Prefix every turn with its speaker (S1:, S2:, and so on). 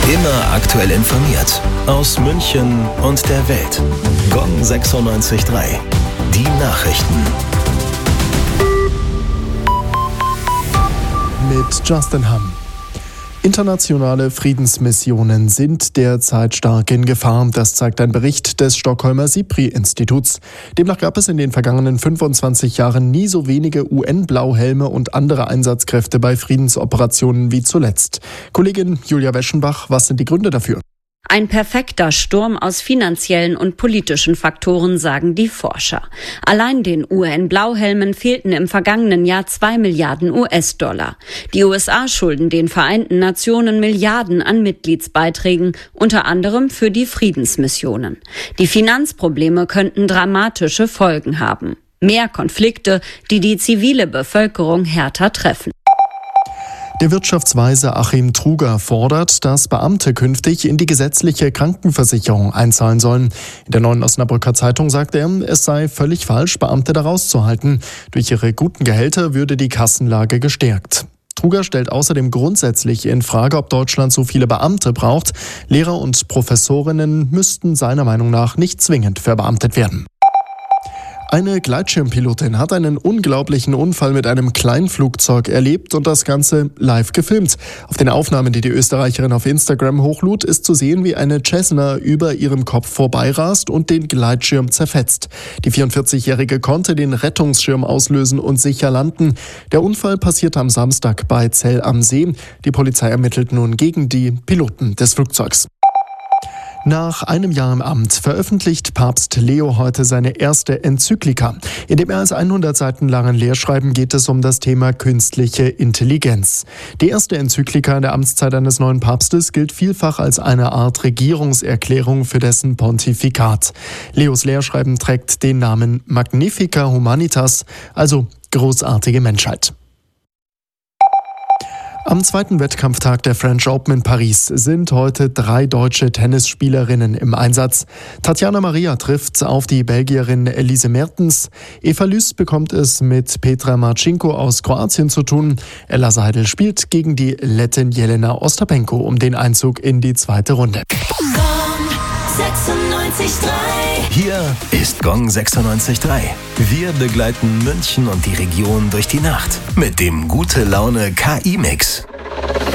S1: Immer aktuell informiert. Aus München und der Welt. Gong 96.3. Die Nachrichten.
S2: Mit Justin Hamm. Internationale Friedensmissionen sind derzeit stark in Gefahr. Das zeigt ein Bericht des Stockholmer SIPRI-Instituts. Demnach gab es in den vergangenen 25 Jahren nie so wenige UN-Blauhelme und andere Einsatzkräfte bei Friedensoperationen wie zuletzt. Kollegin Julia Weschenbach, was sind die Gründe dafür?
S3: Ein perfekter Sturm aus finanziellen und politischen Faktoren, sagen die Forscher. Allein den UN-Blauhelmen fehlten im vergangenen Jahr 2 Milliarden US-Dollar. Die USA schulden den Vereinten Nationen Milliarden an Mitgliedsbeiträgen, unter anderem für die Friedensmissionen. Die Finanzprobleme könnten dramatische Folgen haben. Mehr Konflikte, die die zivile Bevölkerung härter treffen.
S2: Der Wirtschaftsweise Achim Truger fordert, dass Beamte künftig in die gesetzliche Krankenversicherung einzahlen sollen. In der Neuen Osnabrücker Zeitung sagt er, es sei völlig falsch, Beamte da rauszuhalten. Durch ihre guten Gehälter würde die Kassenlage gestärkt. Truger stellt außerdem grundsätzlich in Frage, ob Deutschland so viele Beamte braucht. Lehrer und Professorinnen müssten seiner Meinung nach nicht zwingend verbeamtet werden. Eine Gleitschirmpilotin hat einen unglaublichen Unfall mit einem Kleinflugzeug erlebt und das Ganze live gefilmt. Auf den Aufnahmen, die die Österreicherin auf Instagram hochlud, ist zu sehen, wie eine Cessna über ihrem Kopf vorbeirast und den Gleitschirm zerfetzt. Die 44-Jährige konnte den Rettungsschirm auslösen und sicher landen. Der Unfall passierte am Samstag bei Zell am See. Die Polizei ermittelt nun gegen die Piloten des Flugzeugs. Nach einem Jahr im Amt veröffentlicht Papst Leo heute seine erste Enzyklika. In dem mehr als 100 Seiten langen Lehrschreiben geht es um das Thema künstliche Intelligenz. Die erste Enzyklika in der Amtszeit eines neuen Papstes gilt vielfach als eine Art Regierungserklärung für dessen Pontifikat. Leos Lehrschreiben trägt den Namen Magnifica Humanitas, also großartige Menschheit. Am zweiten Wettkampftag der French Open in Paris sind heute 3 deutsche Tennisspielerinnen im Einsatz. Tatjana Maria trifft auf die Belgierin Elise Mertens. Eva Lys bekommt es mit Petra Marcinko aus Kroatien zu tun. Ella Seidel spielt gegen die Lettin Jelena Ostapenko um den Einzug in die zweite Runde.
S4: Gong 96.3.
S1: Hier ist Gong 96.3. Wir begleiten München und die Region durch die Nacht mit dem Gute-Laune-KI-Mix.